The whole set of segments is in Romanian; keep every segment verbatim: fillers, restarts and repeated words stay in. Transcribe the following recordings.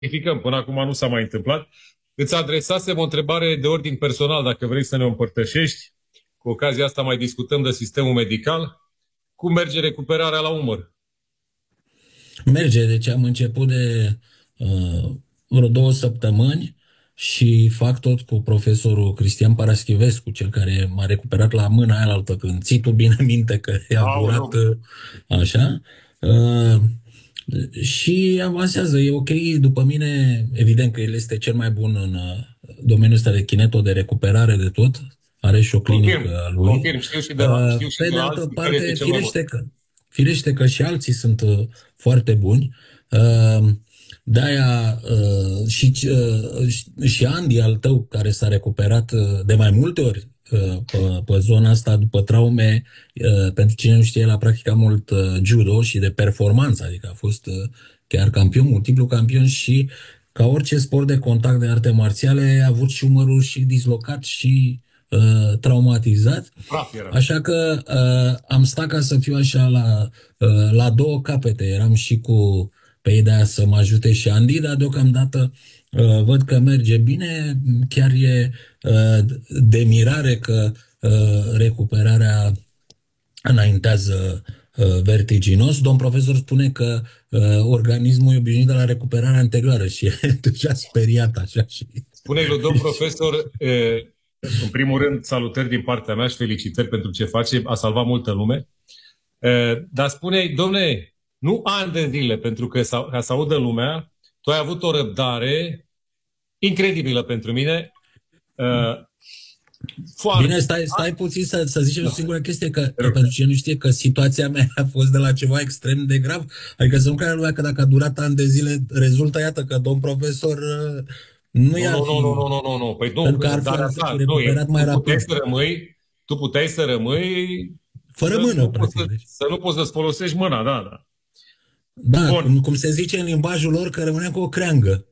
verificăm. Până acum nu s-a mai întâmplat. Îți adresasem o întrebare de ordin personal, dacă vrei să ne o împărtășești. Cu ocazia asta mai discutăm de sistemul medical. Cum merge recuperarea la umăr? Merge, deci am început de uh, vreo două săptămâni și fac tot cu profesorul Cristian Paraschivescu, cel care m-a recuperat la mâna aia altă, când ții tu bine minte că i-a durat uh, așa. Uh, și avansează, e ok. După mine, evident că el este cel mai bun în uh, domeniul ăsta de kineto, de recuperare, de tot. Are și o clinică Confirm, a lui. confirm, știu și de la, știu și Pe de de la altă alții care parte, este cel mai bun. firește că, firește că și alții sunt uh, foarte buni. Uh, de-aia uh, și, uh, și Andy al tău, care s-a recuperat uh, de mai multe ori uh, pe, pe zona asta după traume, uh, pentru cine nu știe, el a practicat mult uh, judo și de performanță, adică a fost uh, chiar campion, multiplu campion și ca orice sport de contact de arte marțiale a avut și umărul și dislocat și uh, traumatizat. Așa că uh, am stat, ca să fiu așa, la, uh, la două capete. Eram și cu pe ideea să mă ajute și Andy, dar deocamdată uh, văd că merge bine. Chiar e uh, de mirare că uh, recuperarea înaintează uh, vertiginos. Domn profesor spune că uh, organismul e obișnuit de la recuperarea anterioară și e deja speriat așa. Și... Spune-i lui domn profesor, e, în primul rând, salutări din partea mea și felicitări pentru ce face, a salvat multă lume. E, dar spune-i, domne, nu ani de zile, pentru că ca să audă lumea, tu ai avut o răbdare incredibilă pentru mine. E, Foarte. Bine, stai, stai puțin să, să zicem o singură chestie, că, că pentru cine nu știe că situația mea a fost de la ceva extrem de grav. Adică să nu crede lumea că dacă a durat ani de zile, rezultă, iată, că domn profesor nu i-ar nu, fi... Nu, nu, nu, nu, nu, nu. Păi nu, pentru că ar fi dar, recuperat nu, mai tu rapid. Puteai să rămâi, tu puteai să rămâi... Fără să mână, nu practic. Să, să nu poți să-ți folosești mâna, da, da. Da, cum, cum se zice în limbajul lor, că rămânea cu o creangă.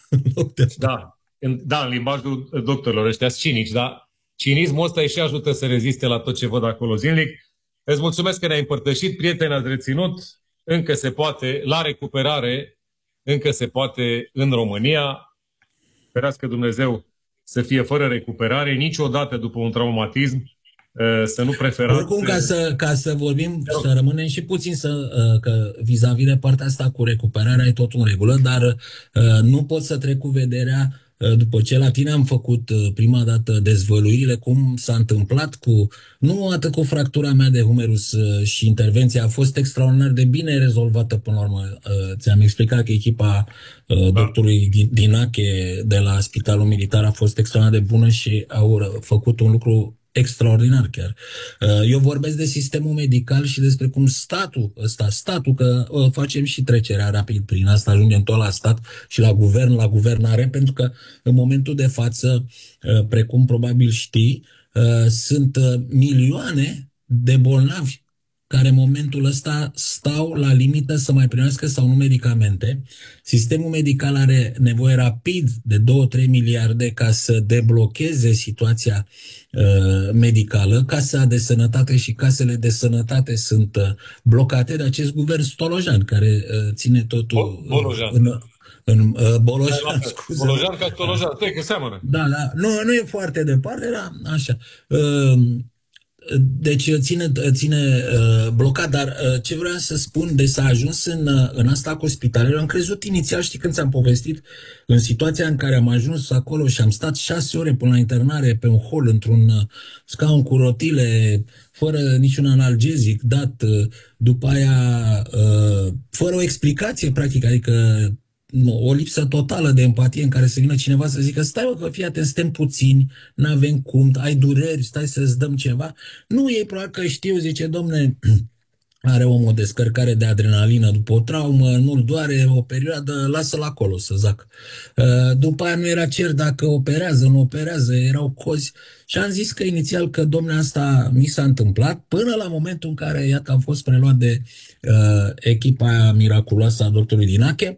Da, în, da, în limbajul doctorilor, ăștia sunt cinici, dar cinismul ăsta îi și ajută să reziste la tot ce văd acolo zilnic. Îți mulțumesc că ne-ai împărtășit, prieteni, ați reținut, încă se poate, la recuperare, încă se poate în România. Ferească Dumnezeu să fie fără recuperare, niciodată după un traumatism, să nu preferați... Oricum, ca să, ca să vorbim, să rămânem și puțin să, că vis-a-vis de partea asta cu recuperarea e tot în regulă, dar nu pot să trec cu vederea, după ce la tine am făcut prima dată dezvăluirile, cum s-a întâmplat cu, nu atât cu fractura mea de humerus și intervenția a fost extraordinar de bine rezolvată până la urmă. Ți-am explicat că echipa doctorului Dinache de la Spitalul Militar a fost extraordinar de bună și au făcut un lucru extraordinar chiar. Eu vorbesc de sistemul medical și despre cum statul ăsta, statul, că facem și trecerea rapid prin asta, ajungem tot la stat și la guvern, la guvernare, pentru că în momentul de față, precum probabil știi, sunt milioane de bolnavi care în momentul ăsta stau la limită să mai primească sau nu medicamente. Sistemul medical are nevoie rapid de două trei miliarde ca să deblocheze situația uh, medicală. Casa de sănătate și casele de sănătate sunt uh, blocate de acest guvern stolojan, care uh, ține totul Bolojan. în... În uh, Bolojan, scuze. Bolojan ca Stolojan, stai că seamănă. Da, da, nu, nu e foarte departe, era așa. Uh, Deci ține, ține uh, blocat, dar uh, ce vreau să spun, de s-a ajuns în, uh, în asta cu spitalele, am crezut inițial, știi, când ți-am povestit, în situația în care am ajuns acolo și am stat șase ore până la internare pe un hol, într-un uh, scaun cu rotile, fără niciun analgezic dat, uh, după aia uh, fără o explicație, practic, adică o lipsă totală de empatie în care să vină cineva să zică stai mă, că fii atent, suntem puțini, n-avem cum, ai dureri, stai să-ți dăm ceva. Nu, ei probabil că știu, zice, domne, are omul o descărcare de adrenalină după o traumă, nu-l doare o perioadă, lasă-l acolo să zac. După aia nu era cer dacă operează, nu operează, erau cozi. Și am zis că inițial că, domne, asta mi s-a întâmplat până la momentul în care, iată, am fost preluat de uh, echipa aia miraculoasă a doctorului Dinache.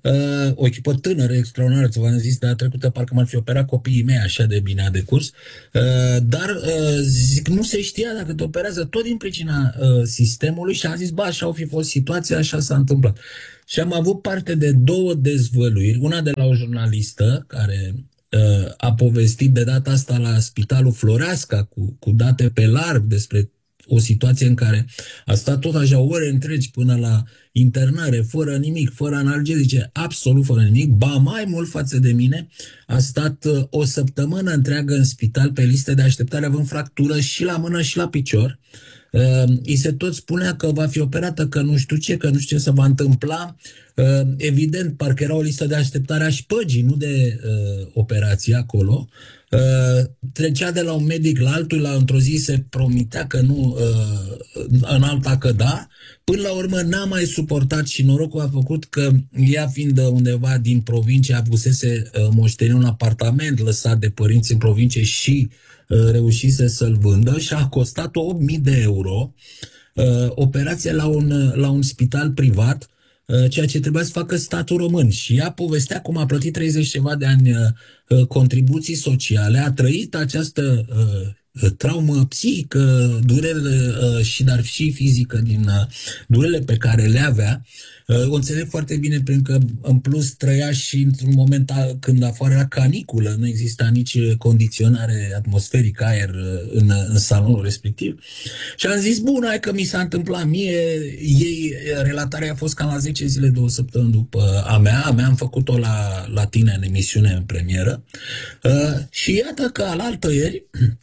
uh, o echipă tânără, extraordinară, v-am zis data trecută, parcă m-ar fi operat copiii mei, așa de bine a decurs, uh, dar uh, zic, nu se știa dacă te operează tot din pricina uh, sistemului și am zis, ba, așa au fi fost situația, așa s-a întâmplat. Și am avut parte de două dezvăluiri, una de la o jurnalistă care uh, a povestit de data asta la Spitalul Floreasca cu, cu date pe larg despre o situație în care a stat tot așa ore întregi până la internare, fără nimic, fără analgezice, absolut fără nimic, ba mai mult față de mine, a stat uh, o săptămână întreagă în spital pe listă de așteptare, având fractură și la mână și la picior. Uh, îi se tot spunea că va fi operată, că nu știu ce, că nu știu ce se va întâmpla. Uh, evident, parcă era o listă de așteptare a șpăgii, nu de uh, operație acolo. Uh, trecea de la un medic la altul, la într-o zi se promitea că nu, uh, în alta că da. Până la urmă n-a mai suportat și norocul a făcut că ea, fiind undeva din provincie, avusese uh, moștenit un apartament lăsat de părinți în provincie și uh, reușise să-l vândă și a costat opt mii de euro uh, operația la un, la un spital privat, uh, ceea ce trebuia să facă statul român. Și ea povestea cum a plătit treizeci ceva de ani uh, contribuții sociale, a trăit această uh, traumă psihică, durere uh, și dar și fizică din uh, durerile pe care le avea. Uh, o înțeleg foarte bine pentru că în plus trăia și într-un moment a, când afară era caniculă, nu exista nici condiționare atmosferică, aer uh, în, în salonul respectiv. Și am zis, bun, hai că mi s-a întâmplat mie, ei, relatarea a fost cam la zece zile, două săptămâni după a mea, a mea am făcut-o la, la tine în emisiune în premieră. Uh, și iată că alaltă ieri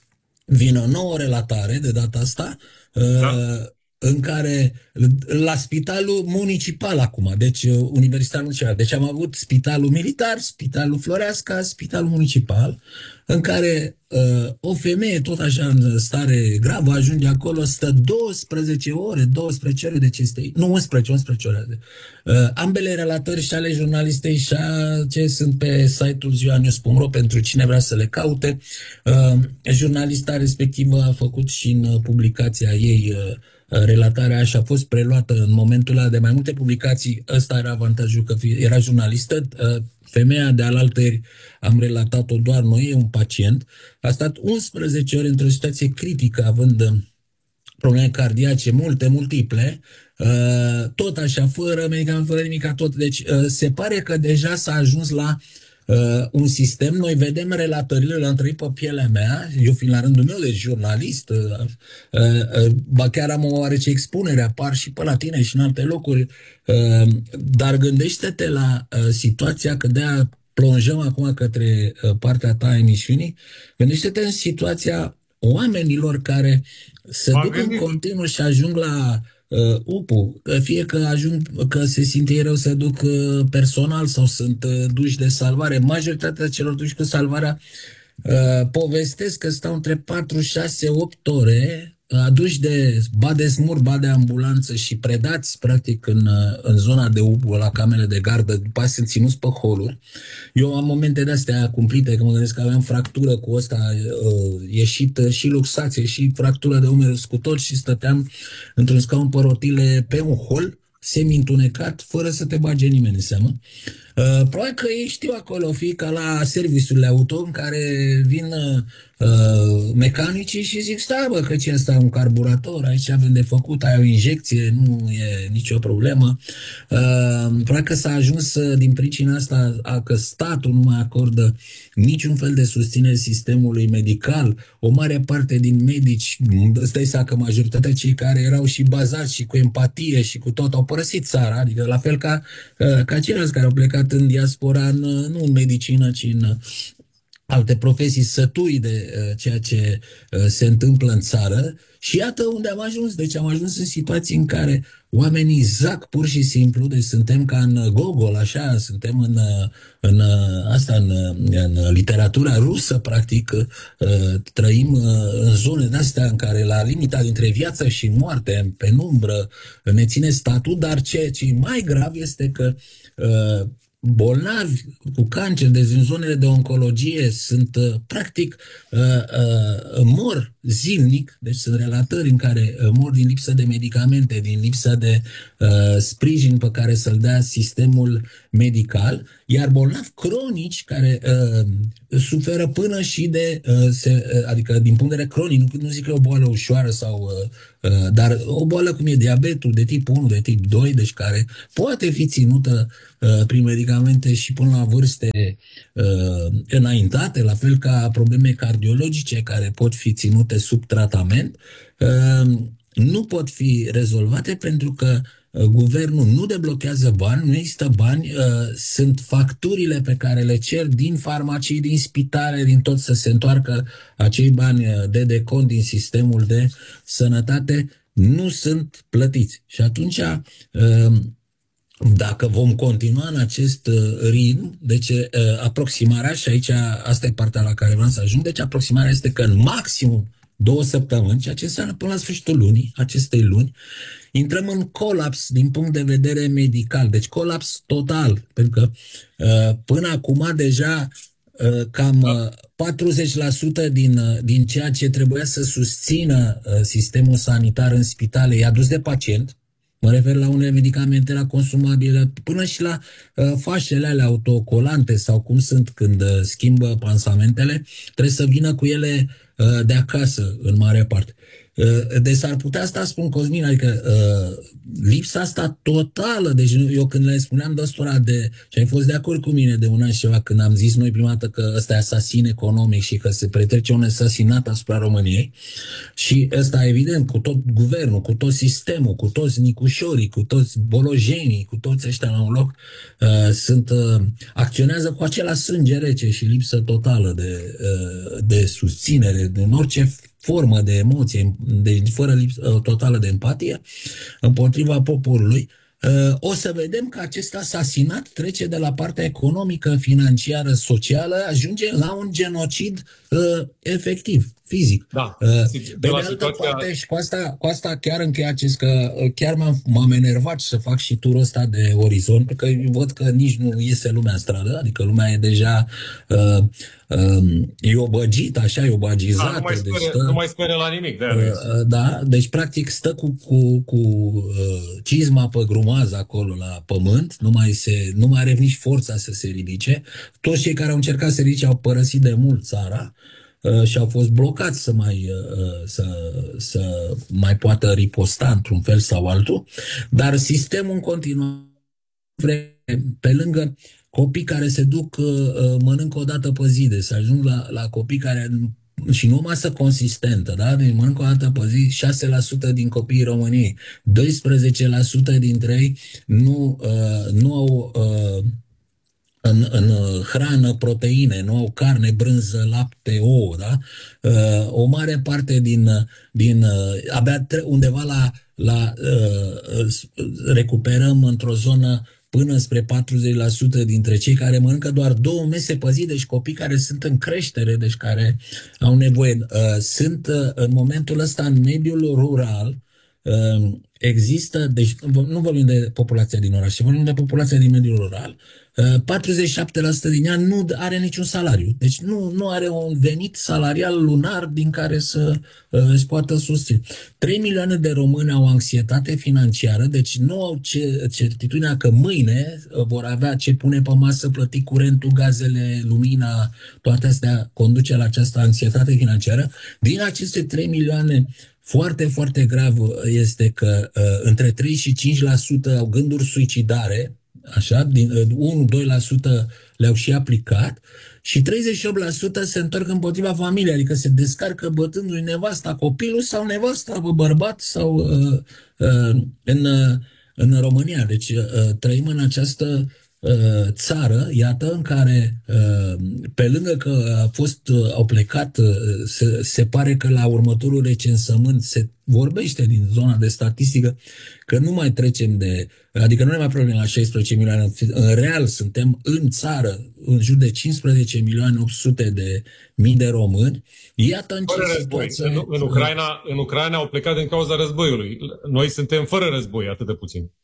vine o nouă relatare, de data asta, da, în care, la spitalul municipal acum, deci universitar municipal, deci am avut spitalul militar, spitalul Floreasca, spitalul municipal, în care uh, o femeie tot așa în stare gravă ajunge acolo, stă douăsprezece ore, douăsprezece ore de ce este, nu, unsprezece, unsprezece ore. Uh, ambele relatări și ale jurnalistei și a, ce sunt pe site-ul ziua news punct ro pentru cine vrea să le caute. Uh, jurnalista respectivă a făcut și în publicația ei uh, relatarea așa a fost preluată în momentul ăla de mai multe publicații. Ăsta era avantajul, că era jurnalistă. Femeia de alaltăieri am relatat-o doar noi, un pacient. A stat unsprezece ore într-o situație critică, având probleme cardiace multe, multiple, tot așa, fără medicament, fără nimic, tot. Deci se pare că deja s-a ajuns la Uh, un sistem, noi vedem relatările, le-am trăit pe pielea mea, eu fiind la rândul meu de jurnalist, uh, uh, uh, ba chiar am o oarece expunere, apar și pe la tine și în alte locuri, uh, dar gândește-te la uh, situația, că de-aia plonjăm acum către uh, partea ta a emisiunii, gândește-te în situația oamenilor care se duc în continuu și ajung la Uh, U P U, că fie că ajung, că se simte ei rău, se duc uh, personal sau sunt uh, duși de salvare. Majoritatea celor duși cu salvarea uh, povestesc că stau între patru, șase, opt ore aduși de ba de smur, ba de ambulanță și predați practic în, în zona de U P U, la camerele de gardă, după aceea sunt ținuți pe holuri. Eu am momente de-astea cumplite, că mă gândesc că aveam fractură cu ăsta uh, ieșit și luxație și fractură de umeri scutor și stăteam într-un scaun pe rotile pe un hol, semi-întunecat, fără să te bage nimeni în seamă. Uh, probabil că ei știu acolo, fie ca la serviciurile auto în care vin uh, mecanicii și zic, stai bă, că ce asta e un carburator, aici avem de făcut, ai o injecție, nu e nicio problemă. Uh, probabil că s-a ajuns uh, din pricina asta a că statul nu mai acordă niciun fel de susținere sistemului medical. O mare parte din medici, stai seama că majoritatea cei care erau și bazați și cu empatie și cu tot au părăsit țara, adică la fel ca, uh, ca ceilalți care au plecat în diaspora, în, nu în medicină, ci în alte profesii, sătui de uh, ceea ce uh, se întâmplă în țară. Și iată unde am ajuns. Deci am ajuns în situații în care oamenii zac pur și simplu, deci suntem ca în Gogol, așa, suntem în, în asta, în, în literatura rusă, practic, uh, trăim uh, în zone de-astea în care la limita dintre viață și moarte, în penumbră, ne ține statul, dar ceea ce e mai grav este că uh, bolnavi cu cancer, deci în zonele de oncologie sunt uh, practic uh, uh, mor zilnic, deci sunt relatări în care uh, mor din lipsă de medicamente, din lipsă de uh, sprijin pe care să-l dea sistemul medical, iar bolnavi cronici care uh, suferă până și de, uh, se, uh, adică din punct de vedere cronic, nu, nu zic că e o boală ușoară sau uh, uh, dar o boală cum e diabetul de tip unu, de tip doi, deci care poate fi ținută uh, prin medicamente și până la vârste uh, înaintate, la fel ca probleme cardiologice care pot fi ținute sub tratament, uh, nu pot fi rezolvate pentru că uh, guvernul nu deblochează bani, nu există bani, uh, sunt facturile pe care le cer din farmacii, din spitale, din tot să se întoarcă acei bani de decont din sistemul de sănătate, nu sunt plătiți. Și atunci uh, dacă vom continua în acest uh, ritm, deci uh, aproximarea, și aici asta e partea la care vreau să ajung, deci aproximarea este că în maximum două săptămâni, ceea ce înseamnă până la sfârșitul lunii, acestei luni, intrăm în colaps din punct de vedere medical, deci colaps total, pentru că uh, până acum deja uh, cam uh, patruzeci la sută din, uh, din ceea ce trebuia să susțină uh, sistemul sanitar în spitale e adus de pacient. Mă refer la unele medicamente, la consumabile, până și la uh, fașele alea autocolante sau cum sunt când uh, schimbă pansamentele, trebuie să vină cu ele uh, de acasă în mare parte. Uh, deci s-ar putea asta, spun Cosmin, adică uh, lipsa asta totală, deci eu când le spuneam de ăstora de, și ai fost de acord cu mine de un an și ceva când am zis noi prima dată că ăsta e asasin economic și că se pretrece un asasinat asupra României și ăsta evident cu tot guvernul, cu tot sistemul, cu toți nicușorii, cu toți bolojenii, cu toți ăștia la un loc uh, sunt, uh, acționează cu același sânge rece și lipsă totală de, uh, de susținere, de în orice formă de emoție, de, fără lipsă totală de empatie, împotriva poporului, o să vedem că acest asasinat trece de la partea economică, financiară, socială, ajunge la un genocid uh, efectiv, fizic. Da. Uh, de, de altă situația... parte, și cu asta, cu asta chiar încheia acest, că chiar m-am, m-am enervat să fac și turul ăsta de orizont, pentru că văd că nici nu iese lumea în stradă, adică lumea e deja uh, uh, e obăgită, așa, e obagizată. Da, nu mai spere, deci stă, nu mai spere la nimic. De uh, da, deci practic stă cu, cu, cu uh, cizma pe grumază acolo la pământ, nu mai, se, nu mai are nici forța să se ridice. Toți cei care au încercat să se ridice au părăsit de mult țara uh, și au fost blocați să mai, uh, să, să mai poată riposta într-un fel sau altul, dar sistemul în continuare, pe lângă copii care se duc, uh, mănâncă o dată pe zi, de să ajung la, la copii care, și nu o masă consistentă, da? Deci mănâncă o dată pe zi, șase la sută din copiii României, doisprezece la sută dintre ei nu, uh, nu au uh, în, în hrană proteine, nu au carne, brânză, lapte, ouă, da? Uh, o mare parte din, din uh, abia undeva la, la uh, recuperăm într-o zonă până spre patruzeci la sută dintre cei care mănâncă doar două mese pe zi, deci copii care sunt în creștere, deci care au nevoie. Uh, sunt uh, în momentul ăsta în mediul rural, uh, există, deci nu vorbim de populația din oraș, vorbim de populația din mediul rural, patruzeci și șapte la sută din ea nu are niciun salariu. Deci nu, nu are un venit salarial lunar din care să uh, își poată susține. trei milioane de români au anxietate financiară, deci nu au ce, certitudinea că mâine vor avea ce pune pe masă, plăti curentul, gazele, lumina, toate astea conduce la această anxietate financiară. Din aceste trei milioane, foarte, foarte grav este că uh, între trei și cinci la sută au gânduri suicidare, așa, din unu doi la sută le-au și aplicat și treizeci și opt la sută se întorc împotriva familiei, adică se descarcă bătându-i nevasta copilul sau nevasta bărbat sau uh, uh, în, uh, în România. Deci uh, trăim în această uh, țară, iată, în care uh, pe lângă că a fost, uh, au plecat, uh, se, se pare că la următorul recensământ se vorbește din zona de statistică că nu mai trecem de, adică nu ne mai problemă la șaisprezece milioane, în real suntem în țară în jur de cincisprezece milioane opt sute de mii de români. Iată în ce situație... În, în, Ucraina, în Ucraina au plecat din cauza războiului. Noi suntem fără război, atât de puțin.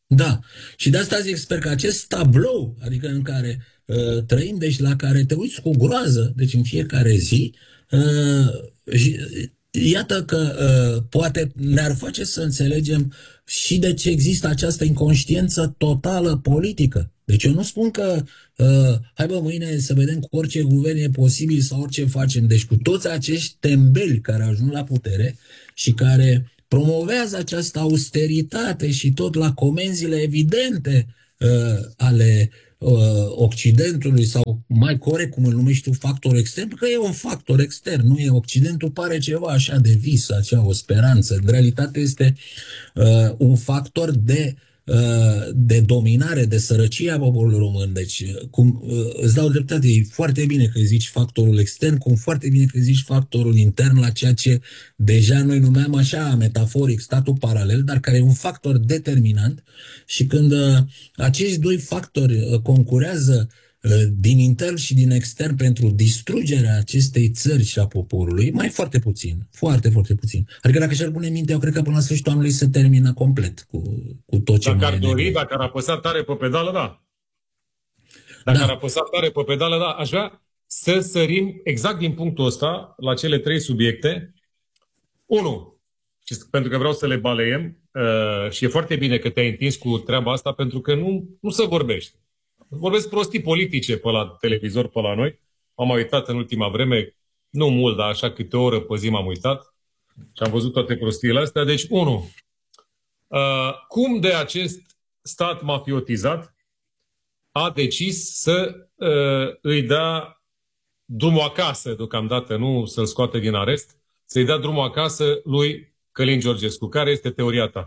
Da. Și de asta zic, sper că acest tablou, adică în care uh, trăim, deci la care te uiți cu groază, deci în fiecare zi, uh, și, iată că uh, poate ne-ar face să înțelegem și de ce există această inconștiență totală politică. Deci eu nu spun că uh, hai bă, mâine să vedem cu orice guvern e posibil sau orice facem. Deci cu toți acești tembeli care ajung la putere și care promovează această austeritate și tot la comenzile evidente uh, ale uh, Occidentului sau mai corect, cum îl numești tu, factor extern, că e un factor extern, nu e Occidentul, pare ceva așa de vis, așa o speranță. În realitate este uh, un factor de de dominare, de sărăcie a poporului român. Deci, cum îți dau dreptate, e foarte bine că zici factorul extern, cum foarte bine că zici factorul intern la ceea ce deja noi numeam așa, metaforic, statul paralel, dar care e un factor determinant și când acești doi factori concurează din intern și din extern pentru distrugerea acestei țări și a poporului, mai foarte puțin, foarte, foarte puțin. Adică dacă și-ar pune minte, eu cred că până la sfârșitul anului se termină complet cu, cu tot ce Dacă mai ar dori, dacă ar apăsa tare pe pedală, da. Dacă da. ar apăsa tare pe pedală, da. Aș vrea să sărim exact din punctul ăsta la cele trei subiecte. Unu, și pentru că vreau să le baleiem, uh, și e foarte bine că te-ai întins cu treaba asta, pentru că nu, nu se vorbește. Vorbesc prostii politice pe la televizor, pe la noi. Am uitat în ultima vreme, nu mult, dar așa câte o oră pe zi m-am uitat și am văzut toate prostiile astea. Deci, unu, uh, cum de acest stat mafiotizat a decis să uh, îi dea drumul acasă, deocamdată, nu să-l scoate din arest, să-i dea drumul acasă lui Călin Georgescu. Care este teoria ta?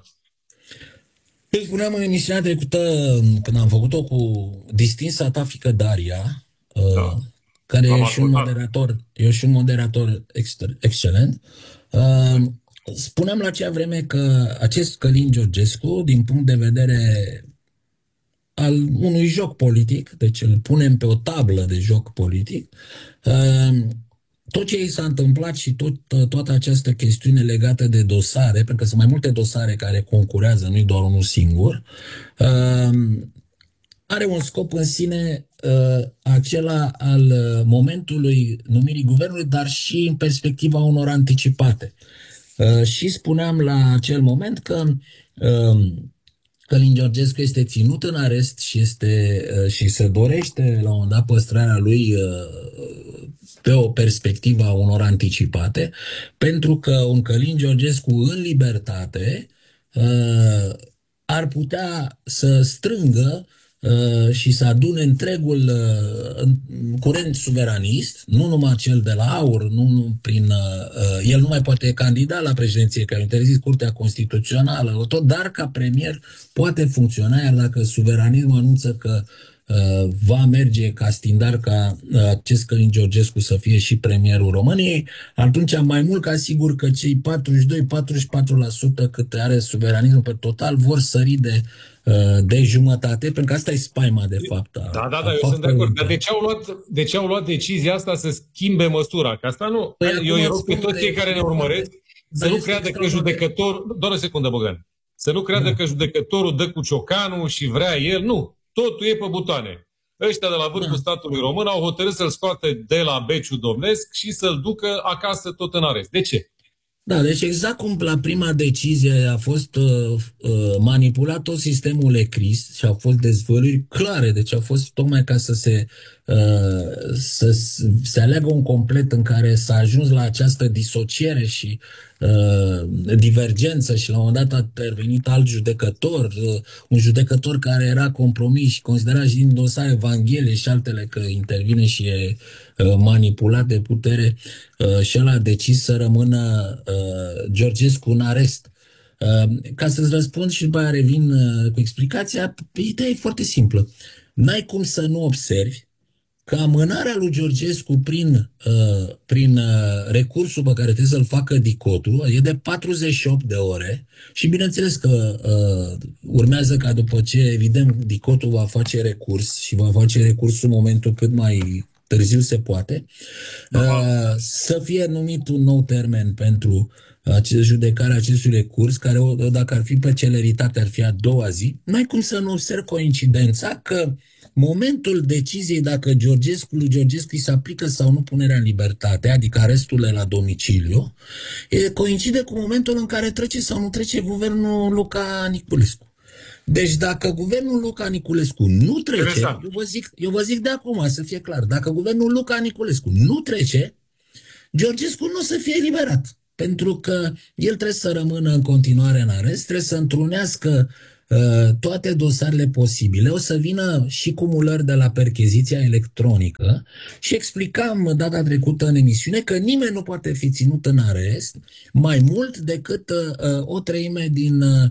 Eu spuneam în emisiunea trecută, când am făcut-o cu distinsa ta fiică Daria, da. care e și, un moderator, e și un moderator excelent, spuneam la acea vreme că acest Călin Georgescu, din punct de vedere al unui joc politic, deci îl punem pe o tablă de joc politic, tot ce i s-a întâmplat și tot, toată această chestiune legată de dosare, pentru că sunt mai multe dosare care concurează, nu-i doar unul singur, are un scop în sine acela al momentului numirii guvernului, dar și în perspectiva unor anticipate. Și spuneam la acel moment că Călin Georgescu este ținut în arest și, este, și se dorește la un moment dat păstrarea lui pe o perspectivă a unor anticipate, pentru că un Călin Georgescu în libertate ar putea să strângă și să adune întregul curent suveranist, nu numai cel de la AUR, nu prin, el nu mai poate candida la președinție, că a interzis Curtea Constituțională, tot, dar ca premier poate funcționa, iar dacă suveranismul anunță că va merge ca stindar ca acest Călin Georgescu să fie și premierul României, atunci mai mult ca sigur că cei patruzeci și doi patruzeci și patru la sută cât are suveranismul pe total vor sări de de jumătate, pentru că asta e spaima de fapt. A, da, da, da, eu sunt de acord. Dar de ce, au luat, de ce au luat decizia asta să schimbe măsura? Că asta nu... Păi eu îi rog pe toți cei care ne urmăresc să nu creadă că judecătorul... Doar o secundă, Bogdan. Să nu creadă da. că judecătorul dă cu ciocanul și vrea el. Nu. Totul e pe butoane. Ăștia de la vârful da. statului român au hotărât să-l scoate de la beciu domnesc și să-l ducă acasă tot în arest. De ce? Da, deci exact cum la prima decizie a fost uh, uh, manipulat tot sistemul ECRIS și au fost dezvăluiri clare, deci a fost tocmai ca să se, uh, să se aleagă un complet în care s-a ajuns la această disociere și uh, divergență și la un moment dat a intervenit alt judecător, uh, un judecător care era compromis și considerat și din dosare Evanghelie și altele că intervine și e uh, manipulat de putere uh, și el a decis să rămână uh, Georgescu în arest. Uh, ca să-ți răspund și după aia revin uh, cu explicația, ideea e foarte simplă. N-ai cum să nu observi că amânarea lui Georgescu prin, uh, prin uh, recursul pe care trebuie să-l facă Dicotul e de patruzeci și opt de ore și bineînțeles că uh, urmează ca după ce, evident, Dicotul va face recurs și va face recursul în momentul cât mai târziu se poate, uh, să fie numit un nou termen pentru acest, judecarea acestui recurs, care dacă ar fi pe celeritate ar fi a doua zi, n-ai cum să nu observi coincidența că momentul deciziei dacă Georgescu, lui Georgescu îi se aplică sau nu punerea în libertate, adică arestul la domiciliu, e, coincide cu momentul în care trece sau nu trece guvernul Luca Niculescu. Deci dacă guvernul Luca Niculescu nu trece, eu vă, zic, eu vă zic de acum, să fie clar, dacă guvernul Luca Niculescu nu trece, Georgescu nu o să fie eliberat. Pentru că el trebuie să rămână în continuare în arest, trebuie să întrunească uh, toate dosarele posibile. O să vină și cumulări de la percheziția electronică și explicam data trecută în emisiune că nimeni nu poate fi ținut în arest mai mult decât uh, o treime din... Uh,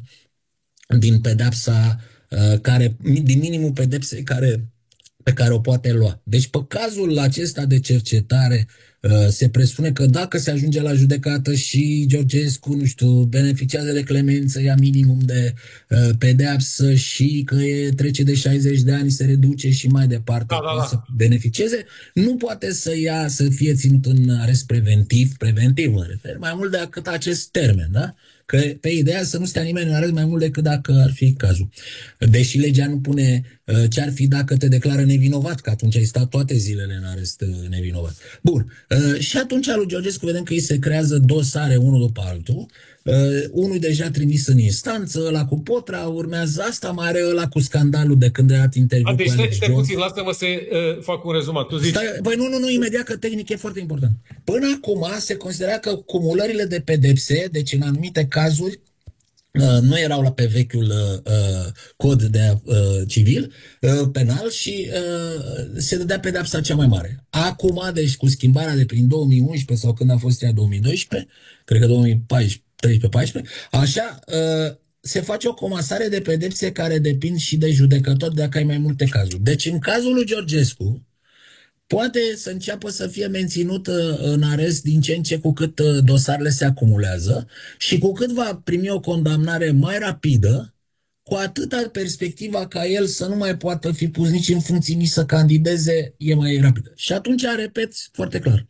din pedepsa uh, care, din minimul pedepsei care, pe care o poate lua. Deci pe cazul acesta de cercetare uh, se presupune că dacă se ajunge la judecată și Georgescu, nu știu, beneficiază de clemență, ia minimum de uh, pedepsă și că e, trece de șaizeci de ani, se reduce și mai departe, da, da, da. să beneficieze, nu poate să ia, să fie ținut în arest preventiv, preventiv mă refer, mai mult decât acest termen, da? Că pe ideea să nu stea nimeni în arest mai mult decât dacă ar fi cazul. Deși legea nu pune uh, ce ar fi dacă te declară nevinovat, că atunci ai stat toate zilele în arest uh, nevinovat. Bun. Uh, și atunci lui Georgescu vedem că îi se creează dosare unul după altul. Uh, unul deja trimis în instanță, ăla cu Potra, urmează asta, mai are ăla cu scandalul de când a dat interviu. A, deci cu stai, Alex stai Jones. puțin, lasă-mă să uh, fac un rezumat. Tu zici... Stai, băi, nu, nu, nu, imediat, că tehnic e foarte important. Până acum se considera că cumulările de pedepse, deci în anumite cazuri, Uh, nu erau la pe vechiul uh, cod de uh, civil, uh, penal și uh, se dădea pedepsa cea mai mare. Acum, deci cu schimbarea de prin două mii unsprezece sau când a fost ea două mii doisprezece, cred că două mii treisprezece paisprezece, așa, uh, se face o comasare de pedepse care depind și de judecător dacă ai mai multe cazuri. Deci în cazul lui Georgescu, poate să înceapă să fie menținută în arest din ce în ce cu cât dosarele se acumulează și cu cât va primi o condamnare mai rapidă, cu atâta perspectiva ca el să nu mai poată fi pus nici în funcții, nici să candideze, e mai rapidă. Și atunci, repet foarte clar,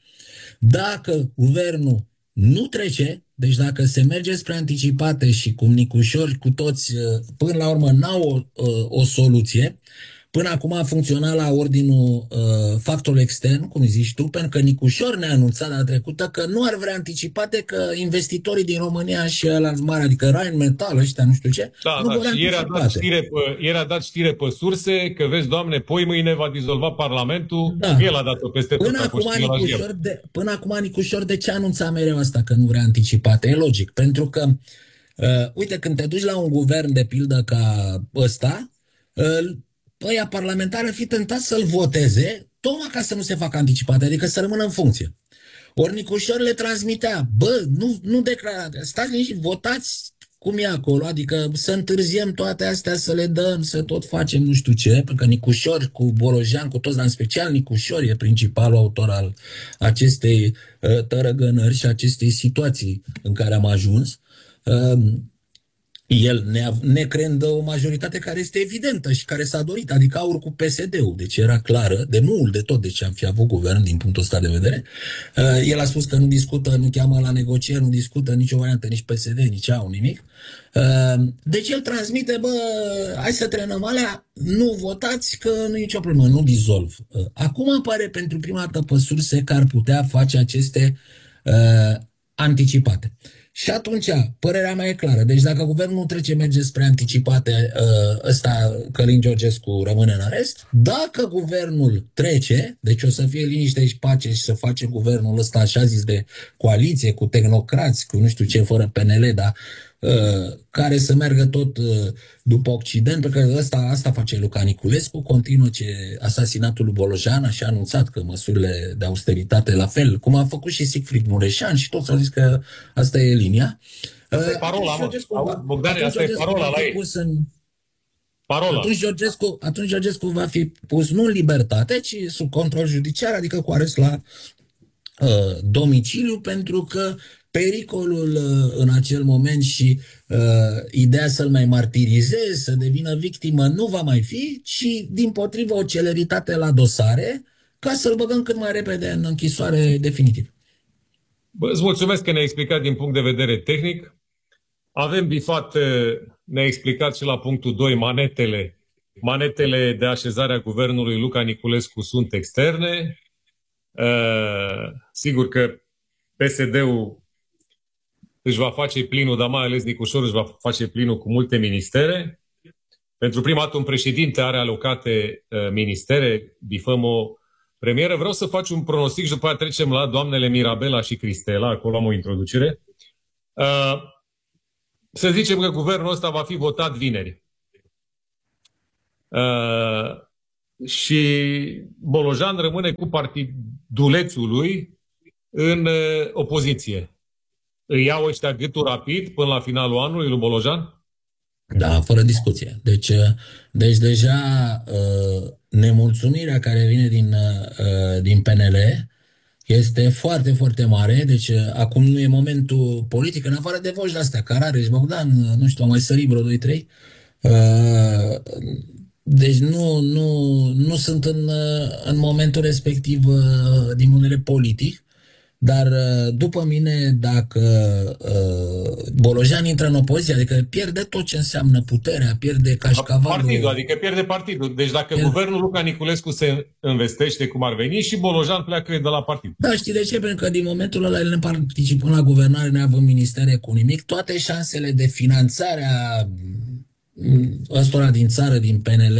dacă guvernul nu trece, deci dacă se merge spre anticipate și cum Nicușor cu toți, până la urmă, n-au o, o soluție, până acum a funcționat la ordinul uh, factorul extern, cum zici tu, pentru că Nicușor ne-a anunțat la trecută că nu ar vrea anticipate, că investitorii din România și ăla mare, adică Rheinmetall, ăștia, nu știu ce, da, nu da, vor și anticipate. era dat, știre pe, era dat știre pe surse că, vezi, Doamne, poi mâine va dizolva Parlamentul, da. El a dat-o peste până tot. Acum, Nicușor de, până acum Nicușor de ce anunța mereu asta, că nu vrea anticipate? E logic, pentru că, uh, uite, când te duci la un guvern de pildă ca ăsta, uh, ăia parlamentari ar fi tentat să-l voteze tocmai ca să nu se facă anticipate, adică să rămână în funcție. Ori Nicușor le transmitea, bă, nu, nu declarați, stați liniștiți, votați cum e acolo, adică să întârziem toate astea, să le dăm, să tot facem nu știu ce, pentru că Nicușor cu Bolojan, cu toți, dar în special Nicușor e principalul autor al acestei uh, tărăgănări și acestei situații în care am ajuns. Uh, El ne, ne creând o majoritate care este evidentă și care s-a dorit, adică aur cu P S D-ul, deci era clară, de mult de tot, deci am fi avut guvern din punctul ăsta de vedere. Uh, el a spus că nu discută, nu cheamă la negocieri, nu discută nicio variantă, nici P S D, nici au nimic. Uh, deci el transmite, bă, hai să trenăm alea, nu votați că nu e nicio problemă, nu dizolv. Uh, acum apare pentru prima dată pe surse că ar putea face aceste uh, anticipate. Și atunci, părerea mea e clară. Deci dacă guvernul nu trece, merge spre anticipate, ăsta, Călin Georgescu rămâne în arest. Dacă guvernul trece, deci o să fie liniște și pace și să face guvernul ăsta așa zis de coaliție, cu tehnocrați, cu nu știu ce, fără P N L, dar care să meargă tot după Occident, pentru că ăsta, asta face Luca Niculescu, continuă ce asasinatul lui Bolojan, așa a anunțat că măsurile de austeritate la fel, cum a făcut și Siegfried Mureșan și toți au zis că asta e linia. Asta e parola, mă. Bogdane, asta e parola la ei. În... Parola. Atunci Georgescu, atunci Georgescu va fi pus nu în libertate, ci sub control judiciar, adică cu arest la uh, domiciliu, pentru că pericolul uh, în acel moment și uh, ideea să-l mai martirizeze, să devină victimă, nu va mai fi, ci dimpotrivă o celeritate la dosare ca să-l băgăm cât mai repede în închisoare definitiv. Bă, îți mulțumesc că ne-ai explicat din punct de vedere tehnic. Avem bifat, ne-a explicat și la punctul doi, manetele. Manetele de așezare a guvernului Luca Niculescu sunt externe. Uh, sigur că P S D-ul își va face plinul, dar mai ales Nicușor își va face plinul cu multe ministere. Pentru prima dată un președinte are alocate uh, ministere, bifăm o premieră. Vreau să faci un pronostic și după aceea trecem la doamnele Mirabela și Cristela, acolo am o introducere. Uh, să zicem că guvernul ăsta va fi votat vineri. Uh, și Bolojan rămâne cu partidulețul lui în uh, opoziție. Îi iau ăștia gâtul rapid până la finalul anului lui Bolojan? Da, fără discuție. Deci, deci deja uh, nemulțumirea care vine din, uh, din P N L este foarte, foarte mare. Deci acum nu e momentul politic, în afară de voci de astea, Carareș, Bogdan, nu știu, am mai sărit vreo doi trei. Uh, deci nu, nu, nu sunt în, în momentul respectiv uh, din punct de vedere politic. Dar după mine, dacă uh, Bolojan intră în opoziție, adică pierde tot ce înseamnă puterea, pierde cașcavalul... Partidul, adică pierde partidul. Deci dacă pierde... guvernul Luca Niculescu se învestește cum ar veni, și Bolojan pleacă de la partid. Da, știi de ce? Pentru că din momentul ăla el ne participăm la guvernare, neavând ministere cu nimic, toate șansele de finanțare a ăstora din țară, din P N L,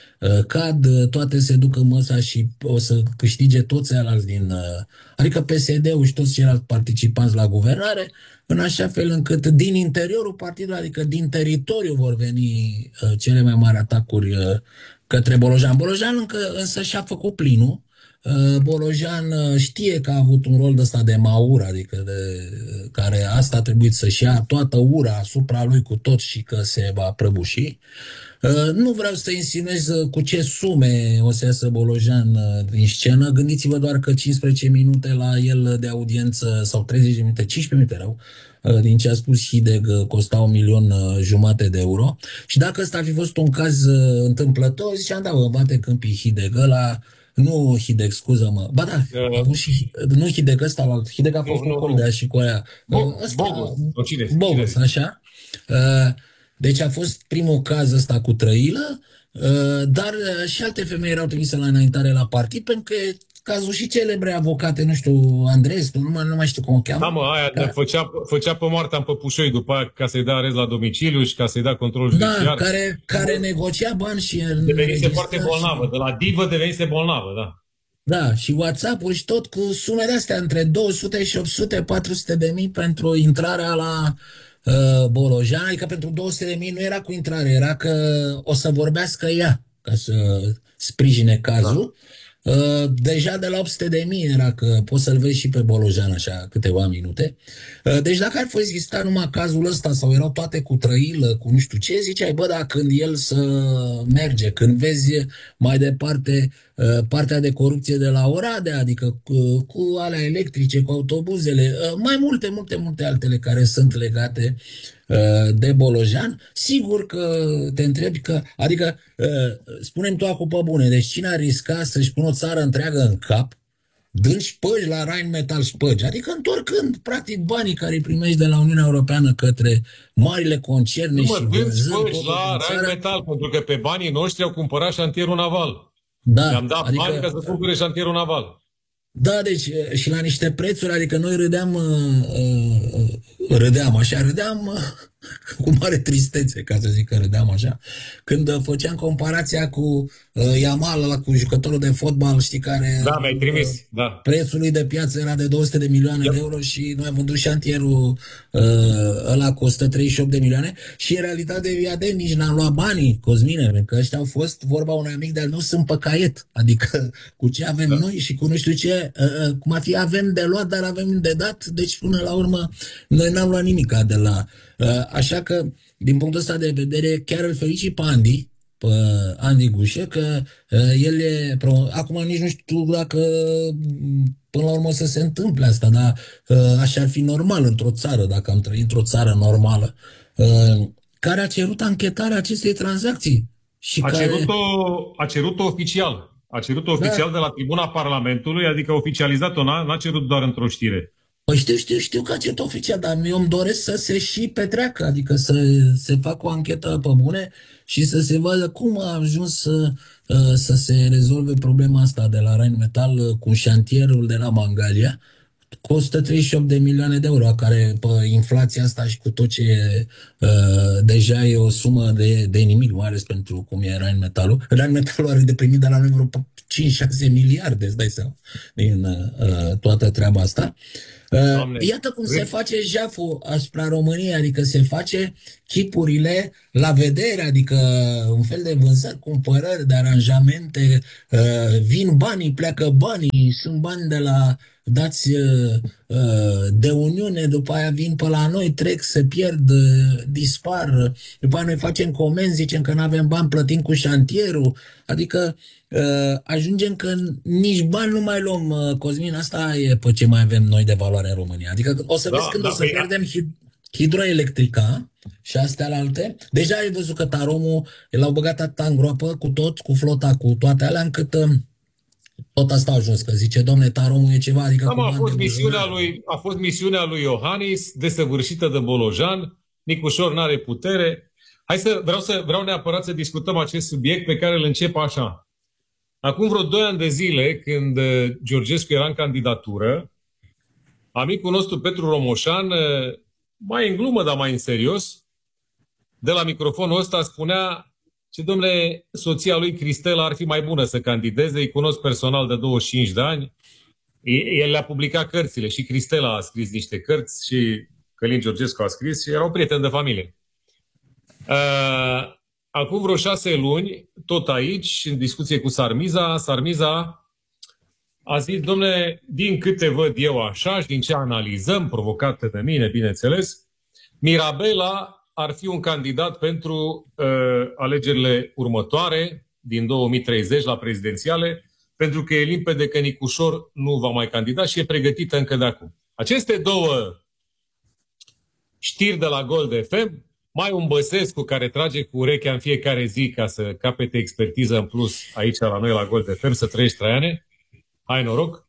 cad, toate se duc în măsa și o să câștige toți ceilalți din... Adică P S D-ul și toți ceilalți participanți la guvernare, în așa fel încât din interiorul partidului, adică din teritoriu, vor veni cele mai mari atacuri către Bolojan. Bolojan încă însă și-a făcut plinul. Bolojan știe că a avut un rol de ăsta de maur, adică de, care asta a trebuit să-și ia toată ura asupra lui cu tot și că se va prăbuși. Nu vreau să insinuez cu ce sume o să iasă Bolojan din scenă. Gândiți-vă doar că cincisprezece minute la el de audiență, sau treizeci de minute, cincisprezece minute erau, din ce a spus Hideg, costa un milion jumate de euro. Și dacă ăsta ar fi fost un caz întâmplător, ziceam, da, bă, bate câmpii Hideg ăla. Nu Hideg, scuză-mă. Ba da, uh, a avut și, nu Hideg ăsta, la Hideg a fost un col de și cu aia. Bogos, Bogos, așa. Uh, deci a fost primul caz ăsta cu Trăilă, uh, dar și alte femei erau trimise la înaintare la partid, pentru că cazul și celebre avocate, nu știu, Andres, nu mai, nu mai știu cum o cheamă. Da, mă, aia ca... făcea, făcea pe moartea în Păpușoi după aia ca să-i dea arest la domiciliu și ca să-i dea control judiciar. Da, care, care negocia bani și... Devenise foarte bolnavă, și... de la divă devenise bolnavă, da. Da, și WhatsApp-ul și tot cu sume de-astea, între două sute și opt sute patru sute de mii pentru intrarea la uh, Bolojan, adică pentru două sute de mii nu era cu intrare, era că o să vorbească ea ca să sprijine cazul. Da. Uh, deja de la opt sute de mii era că poți să-l vezi și pe Bolojan așa câteva minute. Uh, deci dacă ar fi existat numai cazul ăsta sau erau toate cu Trăilă, cu nu știu ce, ziceai, bă, dar când el să merge, când vezi mai departe uh, partea de corupție de la Oradea, adică cu, cu alea electrice, cu autobuzele, uh, mai multe, multe, multe altele care sunt legate de Bolojan, sigur că te întrebi că, adică, spunem tu acum pe bune, deci cine ar risca să-și pună o țară întreagă în cap, dând șpăgi la Rheinmetall șpăgi, adică întorcând, practic, banii care îi primești de la Uniunea Europeană către marile concerne nu, și dând șpăgi la Rheinmetall, pentru că pe banii noștri au cumpărat șantierul naval. Da, le-am dat adică... bani ca să cumpere șantierul naval. Da, deci și la niște prețuri, adică noi râdeam, uh, uh, râdeam așa, râdeam uh, cu mare tristețe, ca să zic că râdeam așa, când uh, făceam comparația cu uh, Yamal, cu jucătorul de fotbal, știi, care... Da, mi-ai trimis, uh, da. Prețul lui de piață era de două sute de milioane yep. de euro și noi am vândut șantierul uh, ăla cu o sută treizeci și opt de milioane și în realitate, iadem, nici n-am luat banii, Cosmine, pentru că ăștia au fost, vorba unui amic de-al meu, sunt pe caiet, adică cu ce avem da. noi și cu nu știu ce, Uh, cum ar fi, avem de luat, dar avem de dat, deci până la urmă noi n-am luat nimica de la... Uh, așa că, din punctul ăsta de vedere, chiar îl felicit pe Andy, pe Andy Gușă, că uh, el e... Acum nici nu știu dacă până la urmă o să se întâmple asta, dar uh, așa ar fi normal într-o țară, dacă am trăit într-o țară normală, uh, care a cerut anchetarea acestei tranzacții. Și a, care... cerut-o, a cerut-o oficial. A cerut-o oficial da. de la tribuna Parlamentului, adică a oficializat-o, n-a, n-a cerut doar într-o știre. Păi știu, știu, știu că acest oficial, dar eu îmi doresc să se și petreacă, adică să se facă o anchetă pe bune și să se vadă cum a ajuns să, uh, să se rezolve problema asta de la Rheinmetall uh, cu șantierul de la Mangalia. Costă treizeci și opt de milioane de euro, care pe inflația asta și cu tot ce e, uh, deja e o sumă de, de nimic, mai ales pentru cum e Rheinmetall-ul. Rheinmetall-ul are de primit de la noi vreo cinci șase miliarde, îți dai seama, din uh, toată treaba asta. Uh, Doamne, iată cum se râd. face jaful asupra României, adică se face chipurile la vedere, adică un fel de vânzări, cumpărări, de aranjamente, uh, vin banii, pleacă banii, sunt bani de la dați uh, uh, de Uniune, după aia vin pe la noi, trec, se pierd, uh, dispar, după aia noi facem comenzi, zicem că nu avem bani, plătim cu șantierul, adică uh, ajungem că nici bani nu mai luăm, uh, Cosmin, asta e pe ce mai avem noi de valoare în România. Adică o să Da, vezi când da, o să păi, pierdem hid- hidroelectrica și astea la alte. Deja ai văzut că Taromul l-au băgat atâta în groapă cu tot, cu flota, cu toate alea, încât uh, tot asta a ajuns, că zice, domne, Taromul e ceva, adică da, cu mă, a bani de fost misiunea buzunar. lui, a fost misiunea lui Iohannis, desăvârșită de Bolojan. Nicușor n-are putere. Hai să vreau, să vreau neapărat să discutăm acest subiect pe care îl încep așa. Acum vreo doi ani de zile, când uh, Georgescu era în candidatură, amicul nostru Petru Romoșan, uh, mai în glumă, dar mai în serios, de la microfonul ăsta spunea ce, domnule, soția lui Cristela ar fi mai bună să candideze, îi cunosc personal de douăzeci și cinci de ani, el le-a publicat cărțile și Cristela a scris niște cărți și Călin Georgescu a scris și erau prieteni de familie. Uh, acum vreo șase luni, tot aici, în discuție cu Sarmiza, Sarmiza a zis, domnule, din câte văd eu așa și din ce analizăm, provocate de mine, bineînțeles, Mirabela ar fi un candidat pentru uh, alegerile următoare, din două mii treizeci, la prezidențiale, pentru că e limpede că Nicușor nu va mai candida și e pregătită încă de acum. Aceste două știri de la Gold F M, mai un Băsescu care trage cu urechea în fiecare zi ca să capete expertiză în plus aici la noi la Gold F M, să trăiești, Traiane. Hai noroc!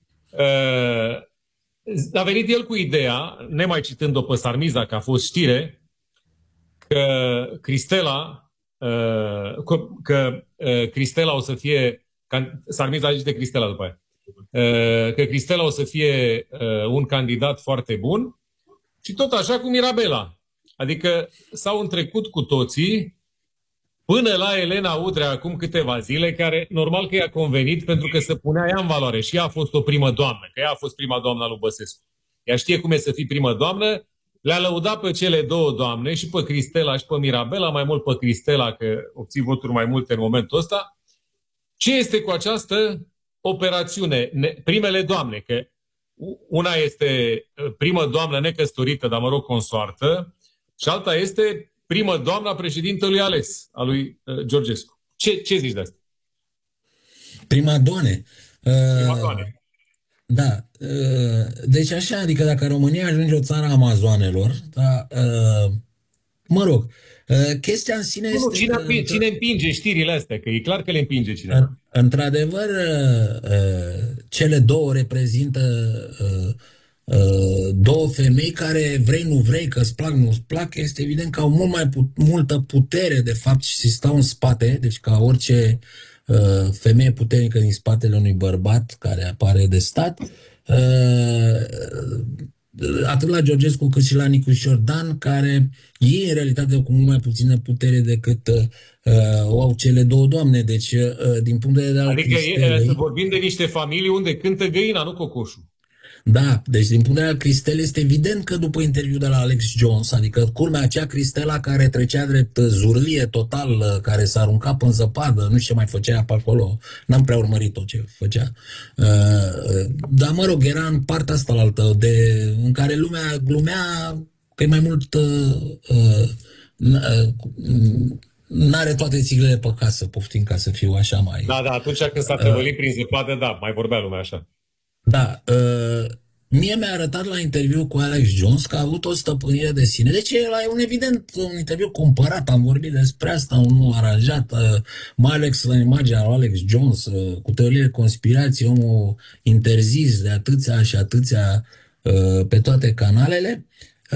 Uh, a venit el cu ideea, nemai citând-o pe Sarmiza, că a fost știre, că Cristela, uh, că, că uh, Cristela o să fie, Sarmiza a zis de Cristela după aia, uh, că Cristela o să fie uh, un candidat foarte bun și tot așa cu Mirabela. Adică s-au întrecut cu toții până la Elena Udrea acum câteva zile, care normal că i-a convenit pentru că se punea ea în valoare și ea a fost o primă doamnă, că ea a fost prima doamnă a lui Băsescu. Ea știe cum e să fii primă doamnă, le-a lăudat pe cele două doamne, și pe Cristela și pe Mirabela, mai mult pe Cristela, că obții voturi mai multe în momentul ăsta. Ce este cu această operațiune? Primele doamne, că una este primă doamnă necăsătorită, dar mă rog consoartă, și alta este primă doamna președintelui ales, a lui uh, Georgescu. Ce, ce zici de asta? Prima doane. Uh, Prima doamne. Da. Uh, deci așa, adică dacă România ajunge o țară a Amazoanelor, da, uh, mă rog, uh, chestia în sine Nu, nu, este cine, că... cine împinge știrile astea? Că e clar că le împinge cineva. Într-adevăr, cele două reprezintă două femei care, vrei nu vrei, că îți plac, nu îți plac, este evident că au mult mai put- multă putere, de fapt, și stau în spate, deci ca orice femeie puternică din spatele unui bărbat care apare de stat, atât la Georgescu cât și la Nicușor Dan, care ei în realitate cu mult mai puțină putere decât uh, o au cele două doamne. Deci, uh, din punct de vedere al Adică Cristelei... e, vorbim de niște familii unde cântă găina, nu cocoșul. Da, deci din punct de vedere al Cristelei este evident că după interviul de la Alex Jones, adică culmea acea Cristela care trecea drept zurlie total, care s-a aruncat în zăpadă, nu știu ce mai făcea pe acolo, n-am prea urmărit tot ce făcea. Uh, dar mă rog, era în partea asta altă, de, în care lumea glumea că e mai mult... Uh, uh, n-are toate țiglele pe casă, poftim, ca să fiu așa mai... Da, da, atunci când s-a tăvălit prin zăpadă, da, mai vorbea lumea așa. Da, uh, mie mi-a arătat la interviu cu Alex Jones că a avut o stăpânire de sine. Deci e un evident un interviu cumpărat, am vorbit despre asta, unul aranjat, uh, mai ales la imaginea lui Alex Jones, uh, cu teoriile conspirației, omul interzis de atâția și atâția pe toate canalele.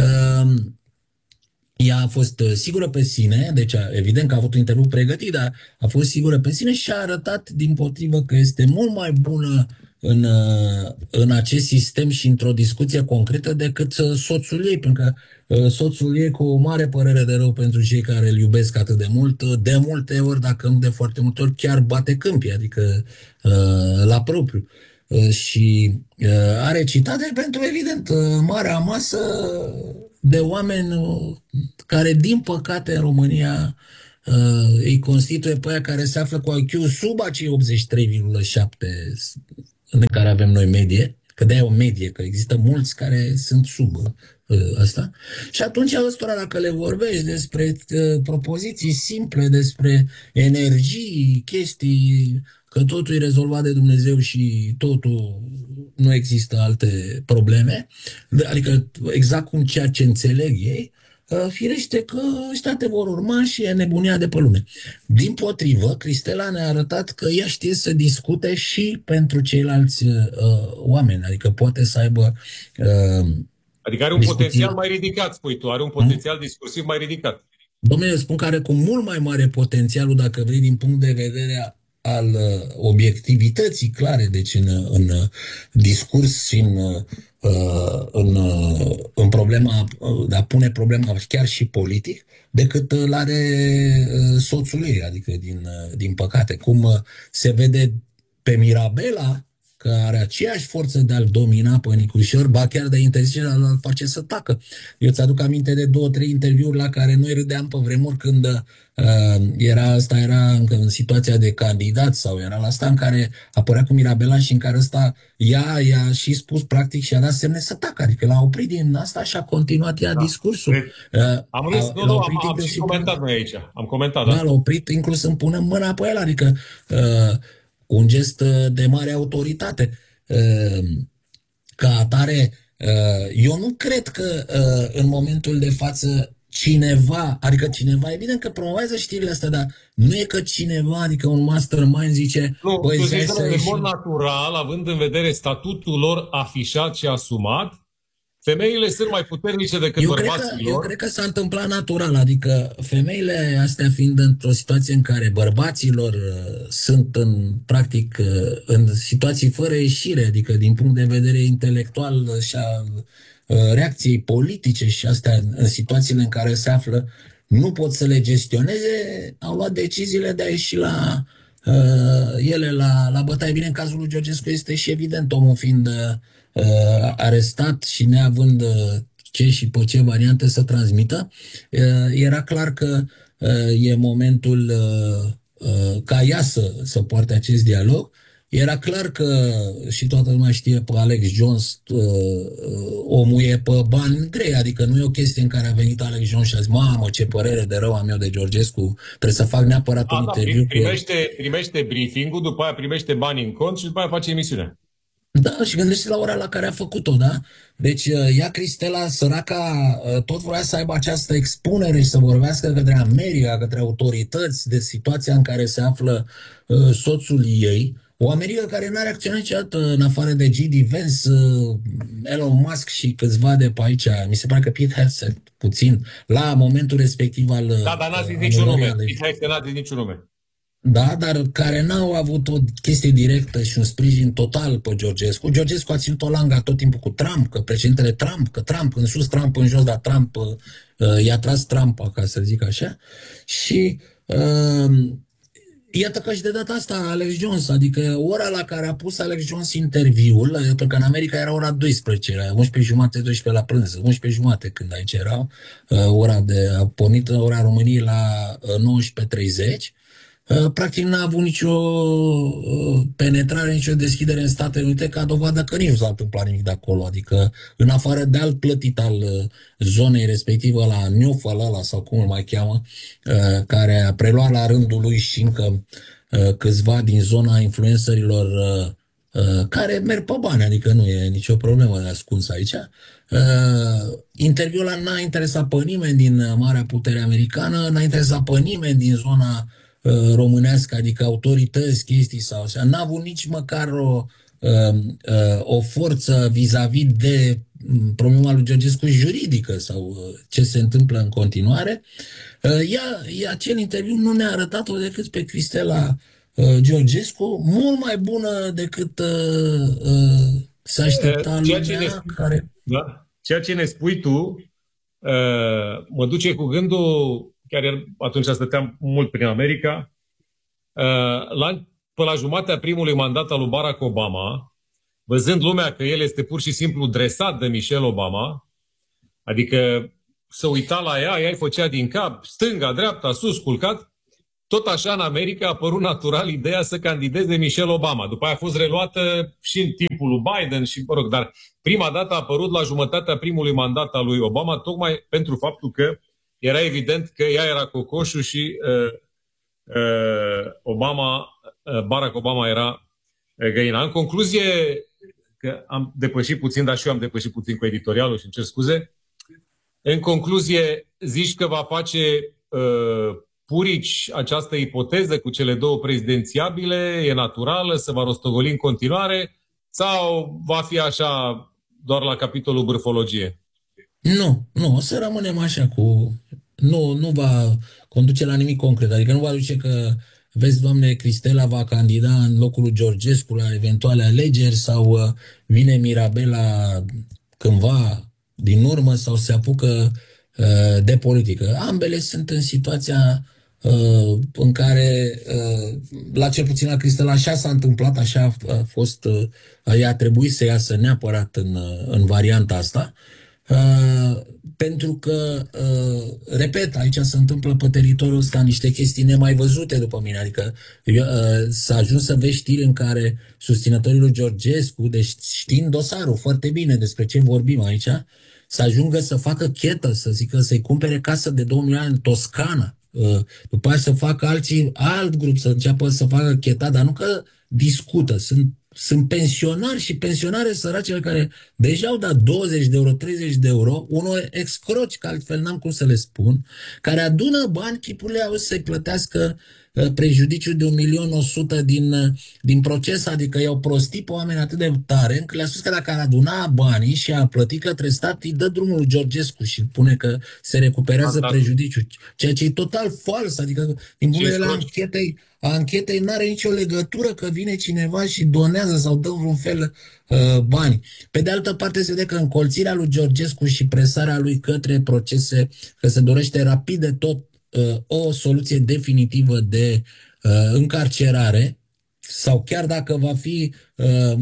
Ea a fost sigură pe sine, deci evident că a avut un interviu pregătit, dar a fost sigură pe sine și a arătat dimpotrivă că este mult mai bună în, în acest sistem și într-o discuție concretă decât soțul ei, pentru că soțul ei, cu o mare părere de rău pentru cei care îl iubesc atât de mult, de multe ori, dacă nu de foarte multe ori, chiar bate câmpii, adică la propriu. Și are citate pentru, evident, marea masă de oameni care, din păcate, în România îi constituie pe aia care se află cu I Q sub acei optzeci și trei virgulă șapte în care avem noi medie, că de-aia e o medie, că există mulți care sunt sub asta. Și atunci ăstora, dacă le vorbești despre propoziții simple, despre energii, chestii, că totul e rezolvat de Dumnezeu și totul nu există alte probleme, adică exact cum ceea ce înțeleg ei, firește că ăștia te vor urma și e nebunia de pe lume. Dimpotrivă, Cristela ne-a arătat că ea știe să discute și pentru ceilalți uh, oameni, adică poate să aibă uh, Adică are un discuții... potențial mai ridicat, spui tu, are un potențial hmm? discursiv mai ridicat. Domnule, eu spun că are cu mult mai mare potențialul, dacă vrei, din punct de vedere al uh, obiectivității clare, deci în, în uh, discurs și în, uh, în, uh, în problema, uh, de a pune problema chiar și politic, decât îl are uh, soțul ei, adică din, uh, din păcate. Cum uh, se vede pe Mirabela, că are aceeași forță de a-l domina pe Nicușor, ba chiar de interzice, îl face să tacă. Eu ți-aduc aminte de două, trei interviuri la care noi râdeam pe vremuri când uh, era, asta era încă în situația de candidat sau era la asta în care apărea cu Mirabela și în care ăsta ea i-a și spus practic și a dat semne să tacă. Adică l-a oprit din asta și a continuat ea da. discursul. Uh, am râs, nu, nu, am, am și comentat noi aici. Am comentat, da. Da, l-a oprit inclus să-mi pună mâna pe el, adică uh, un gest de mare autoritate. Ca atare, eu nu cred că în momentul de față cineva, adică cineva, evident că promovează știrile astea, dar nu e că cineva, adică un mastermind zice... Nu, tu zici că în mod natural, având în vedere statutul lor afișat și asumat, femeile sunt mai puternice decât eu bărbații cred că, lor. Eu cred că s-a întâmplat natural, adică femeile astea fiind într-o situație în care bărbaților uh, sunt în, practic, uh, în situații fără ieșire, adică din punct de vedere intelectual și a uh, reacției politice și astea în, în situațiile în care se află, nu pot să le gestioneze, au luat deciziile de a ieși la uh, ele la, la bătaie. Bine, în cazul lui Georgescu este și evident, omul fiind... Uh, Uh, arestat și neavând uh, ce și pe ce variante să transmită, uh, era clar că uh, e momentul uh, uh, ca ea să, să poarte acest dialog. Era clar că, și toată lumea știe pe Alex Jones, uh, uh, omul e pe bani grei, adică nu e o chestie în care a venit Alex Jones și a zis, mamă, ce părere de rău am eu de Georgescu, trebuie să fac neapărat a, un da, interviu primește, cu el. Primește briefing-ul, după aia primește bani în cont și după aia face emisiunea. Da, și gândește la ora la care a făcut-o, da? Deci ea, Cristela, săraca, tot vrea să aibă această expunere și să vorbească către America, către autorități, de situația în care se află uh, soțul ei. O America care nu a reacționat niciodată în afară de G D. Vance, uh, Elon Musk și câțiva de pe aici. Mi se pare că Pete Hegseth, puțin, la momentul respectiv al... Da, dar n-a zis uh, niciun nume. Pete Hegseth n-a zis niciun nume. Da, dar care n-au avut o chestie directă și un sprijin total pe Georgescu. Georgescu a ținut o langa tot timpul cu Trump, că președintele Trump, că Trump în sus, Trump în jos, dar Trump uh, i-a tras Trump, ca să zic așa. Și uh, iată că și de data asta Alex Jones, adică ora la care a pus Alex Jones interviul, pentru că în America era ora douăsprezece, era unsprezece jumate, doisprezece la prânz, unsprezece jumate când aici era uh, ora de, a pornit ora României la uh, nouăsprezece treizeci. Practic n-a avut nicio penetrare, nicio deschidere în Statele Unite, ca dovadă că nici nu s-a întâmplat nimic de acolo. Adică, în afară de alt plătit al zonei respective, la Newfall ăla, sau cum îl mai cheamă, care a preluat la rândul lui și încă câțiva din zona influencerilor care merg pe bani, adică nu e nicio problemă de ascuns aici. Interviul ăla n-a interesat pe nimeni din Marea Putere Americană, n-a interesat pe nimeni din zona românească, adică autorități, chestii sau așa. N-a avut nici măcar o, o forță vis-a-vis de problema lui Georgescu juridică sau ce se întâmplă în continuare. Ea, ea, acel interviu nu ne-a arătat-o decât pe Cristela Georgescu, mult mai bună decât uh, uh, se aștepta Ceea lumea ce ne spui, care... da? Ceea ce ne spui tu uh, mă duce cu gândul, chiar atunci stăteam mult prin America, uh, la, până la jumatea primului mandat al lui Barack Obama, văzând lumea că el este pur și simplu dresat de Michelle Obama, adică să uita la ea, ea îi făcea din cap, stânga, dreapta, sus, culcat, tot așa în America a apărut natural ideea să candideze Michelle Obama. După aia a fost reluată și în timpul lui Biden, și, mă rog, dar prima dată a apărut la jumătatea primului mandat al lui Obama, tocmai pentru faptul că era evident că ea era cocoșul și uh, uh, Obama, uh, Barack Obama era uh, găina. În concluzie, că am depășit puțin, dar și eu am depășit puțin cu editorialul și îmi cer scuze. În concluzie, zici că va face uh, purici această ipoteză cu cele două prezidențiabile, e naturală, se va rostogoli în continuare sau va fi așa doar la capitolul bârfologie? Nu, nu, o să rămânem așa cu... Nu, nu va conduce la nimic concret, adică nu va duce că, vezi, doamne, Cristela va candida în locul lui Georgescu la eventuale alegeri sau vine Mirabela cândva din urmă sau se apucă uh, de politică. Ambele sunt în situația uh, în care, uh, la cel puțin la Cristela, așa s-a întâmplat, așa a fost, uh, ea a trebuit să iasă neapărat în, uh, în varianta asta. Uh, pentru că, uh, repet, aici se întâmplă pe teritoriul ăsta niște chestii nemai văzute după mine, adică uh, s-a ajuns să vezi știri în care susținătorii lui Georgescu, deci știind dosarul foarte bine despre ce vorbim aici, să ajungă să facă chetă, să zică să-i cumpere casă de două milioane în Toscana, uh, după aceea să facă alții, alt grup să înceapă să facă cheta, dar nu că discută, sunt Sunt pensionari și pensionare săracele care deja au dat douăzeci de euro, treizeci de euro, unor excroci, că altfel n-am cum să le spun, care adună bani, chipurile au să-i plătească uh, prejudiciu de un milion o sută din, uh, din proces, adică i-au prostit pe oameni atât de tare, încât le-a spus că dacă ar aduna banii și a plătit către stat, îi dă drumul lui Georgescu și pune că se recuperează prejudiciu, ceea ce e total fals, adică din punctul de vedere al anchetei, a anchetei n-are nicio legătură că vine cineva și donează sau dă vreun fel uh, bani. Pe de altă parte se vede că încolțirea lui Georgescu și presarea lui către procese, că se dorește rapid de tot uh, o soluție definitivă de uh, încarcerare sau chiar dacă va fi uh,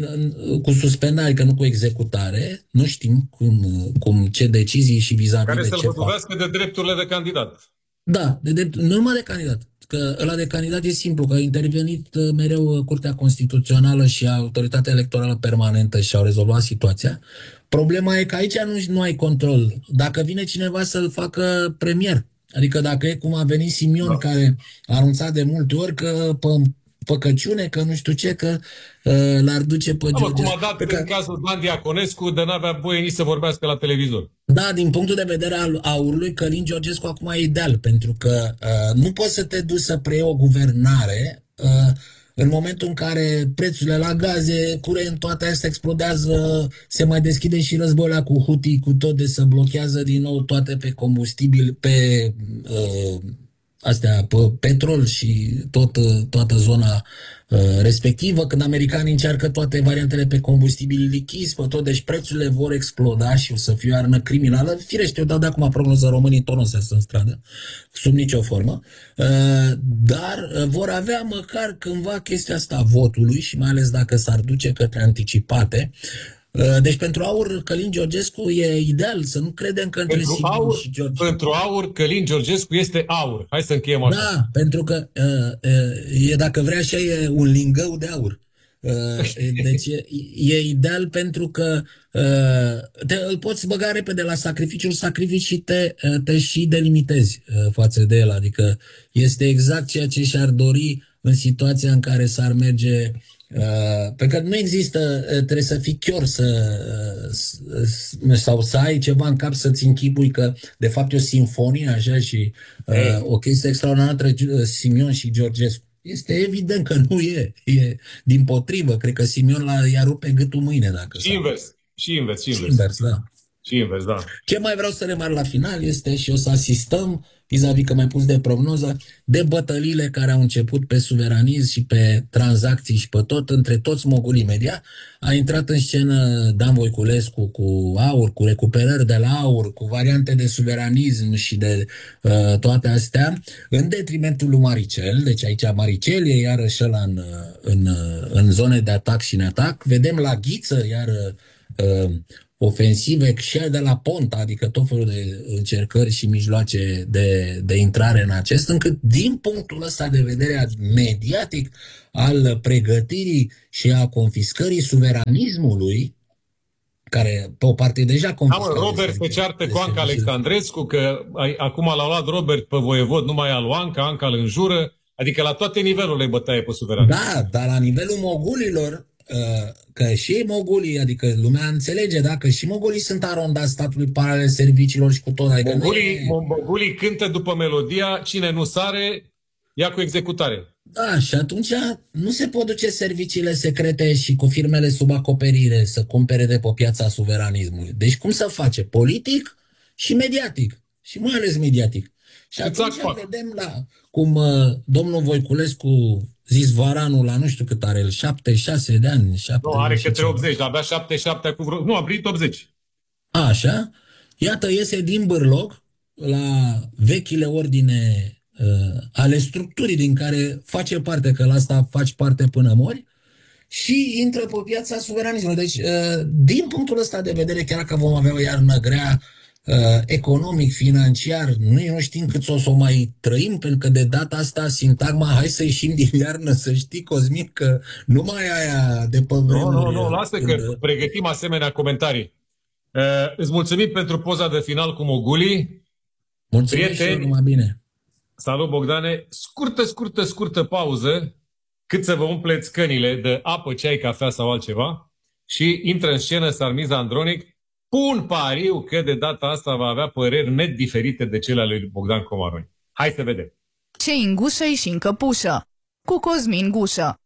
cu suspendare, că nu cu executare, nu știm cum, cum ce decizii și vis-a-vis de ce fac. Care să-l văduvească de drepturile de candidat. Da, de, de, nu numai de candidat. Că ăla de candidat e simplu, că a intervenit mereu Curtea Constituțională și Autoritatea Electorală Permanentă și au rezolvat situația. Problema e că aici nu, nu ai control. Dacă vine cineva să-l facă premier, adică dacă e cum a venit Simion, da, care a anunțat de multe ori că pe păcăciune, că nu știu ce, că uh, l-ar duce pe da, George. Cum a dat pe în că... cazul Dan Diaconescu, de n-avea voie nici să vorbească la televizor. Da, din punctul de vedere al aurului, Călin Georgescu acum e ideal, pentru că uh, nu poți să te duci să preiei o guvernare uh, în momentul în care prețurile la gaze, curent, toate astea explodează, se mai deschide și războiul cu Houthi, cu tot de să blochează din nou toate pe combustibil, pe uh, astea, pe petrol și tot, toată zona uh, respectivă, când americanii încearcă toate variantele pe combustibili lichizi, pe tot, deci prețurile vor exploda și o să fie o armă criminală. Firește, eu dau de acum prognoză, românii tot nu se în stradă, sub nicio formă, uh, dar uh, vor avea măcar cândva chestia asta a votului și mai ales dacă s-ar duce către anticipate. Deci pentru aur, Călin Georgescu e ideal, să nu credem că între pentru Simion aur, și Georgescu. Pentru aur, Călin Georgescu este aur. Hai să încheiem așa. Da, pentru că e, dacă vrea așa, e un lingău de aur. Deci e, e ideal pentru că te, îl poți băga repede la sacrificiu, sacrifici și te, te și delimitezi față de el. Adică este exact ceea ce și-ar dori în situația în care s-ar merge. Uh, pentru că nu există, uh, trebuie să fii chior să, uh, sau să ai ceva în cap să-ți închipui că de fapt e o simfonie așa și uh, o chestie extraordinară între Simion și Georgescu. Este evident că nu e, e din potrivă, cred că Simion l-a, i-a rupe gâtul mâine. Dacă și invers. și invers, și invers. Și invers, da. Și invers, da. Ce mai vreau să remarc la final este, și o să asistăm, vis-a-vis că mai pus de prognoză, de bătăliile care au început pe suveranism și pe tranzacții și pe tot, între toți mogulii media. A intrat în scenă Dan Voiculescu cu aur, cu recuperări de la aur, cu variante de suveranism și de uh, toate astea, în detrimentul lui Maricel. Deci aici Maricel e iarăși ăla în, în, în zone de atac și neatac. Vedem la Ghiță, iar uh, ofensive și de la Ponta, adică tot felul de încercări și mijloace de, de intrare în acest, încât din punctul ăsta de vedere mediatic al pregătirii și a confiscării suveranismului, care pe o parte e deja confiscat. Da, Robert se ceartă cu Anca Alexandrescu, că acum l-a luat Robert pe voievod numai al lui Anca, Anca îl înjură, adică la toate nivelurile bătaie pe suveranism. Da, dar la nivelul mogulilor, că și mogulii, adică lumea înțelege, da, că și mogulii sunt arondați statului paralel serviciilor și cu tot. Adică mogulii, e... mogulii cântă după melodia, cine nu sare, ia cu executare. Da, și atunci nu se pot duce serviciile secrete și cu firmele sub acoperire să cumpere de pe piața suveranismului. Deci cum să face? Politic și mediatic. Și mai ales mediatic. Și atunci exact. Vedem la cum uh, domnul Voiculescu, zis Varanu, la nu știu cât are el, șaptezeci și șase de ani. Nu, are către optzeci, abia șaptezeci și șapte cu vreo... Nu, a primit optzeci. A, așa? Iată, iese din bârloc la vechile ordine uh, ale structurii din care face parte, că la asta faci parte până mori, și intră pe piața suveranismului. Deci, uh, din punctul ăsta de vedere, chiar că vom avea o iarnă grea, Uh, economic, financiar, noi nu știm cât o să o mai trăim, pentru că de data asta sintagma hai să ieșim din iarnă, să știi, Cosmin, că numai aia de pe vremuri... Nu, nu, nu, lasă când... că pregătim asemenea comentarii. Uh, îți mulțumim pentru poza de final cu mogulii. Mulțumim. Prieteni, și eu, numai bine. Salut, Bogdane. Scurtă, scurtă, scurtă pauză, cât să vă umpleți cănile de apă, ceai, cafea sau altceva, și intră în scenă Sarmiza Andronic. Pun pariu că de data asta va avea păreri net diferite de cele ale lui Bogdan Comaroni. Hai să vedem. Ce în gușă și în căpușă, cu Cosmin Gușă.